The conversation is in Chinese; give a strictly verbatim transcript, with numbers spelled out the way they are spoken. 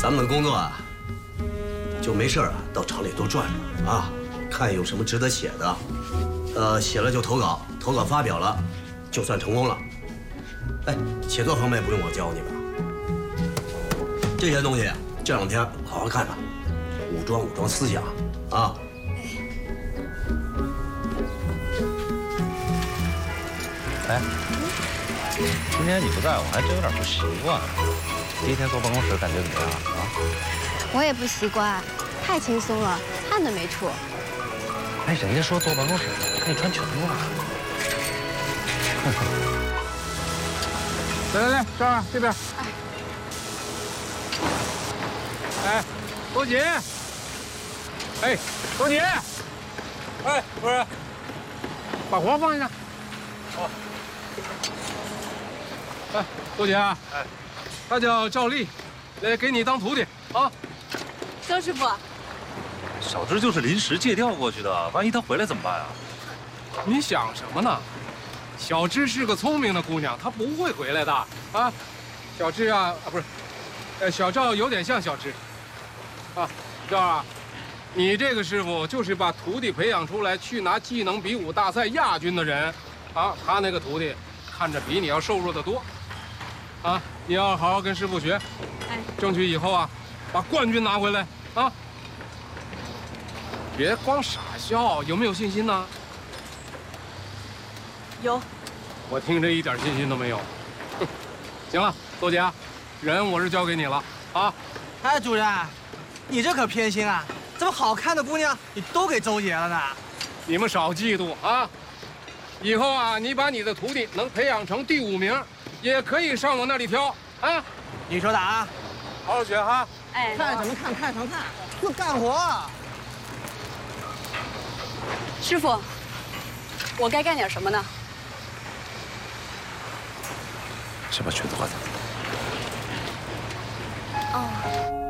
咱们的工作啊，就没事啊，到厂里多转转啊，看有什么值得写的，呃，写了就投稿，投稿发表了，就算成功了。哎，写作方面不用我教你们，这些东西这两天好好看看，武装武装思想啊。 哎，今天你不在，我还真有点不习惯。第一天坐办公室感觉怎么样啊？ 我也不习惯，太轻松了，汗都没出。 哎，人家说坐办公室可以穿裙子啊。 来来来，这儿这边。哎，周姐。哎，周姐。哎，不是，把活放下。好。哎，周姐啊，哎，他叫赵丽，来给你当徒弟啊。 周师傅， 小芝就是临时借调过去的，万一她回来怎么办啊？ 你想什么呢？小芝是个聪明的姑娘，她不会回来的啊。小芝啊啊不是，呃小赵有点像小芝，啊，赵啊，你这个师傅就是把徒弟培养出来去拿技能比武大赛亚军的人，啊，他那个徒弟看着比你要瘦弱得多，啊，你要好好跟师傅学， 哎， 争取以后啊把冠军拿回来啊。别光傻笑，有没有信心呢？ 有。 我听着一点信心都没有。哼，行了，周姐，人我是交给你了啊。 哎，主任，你这可偏心啊！这么好看的姑娘，你都给周姐了呢？ 你们少嫉妒啊！以后啊，你把你的徒弟能培养成第五名，也可以上我那里挑啊。 你说打， 好好学哈。 哎， 看什么看？看什么看？快干活！ 师傅，我该干点什么呢？ 先把裙子换上。 哦。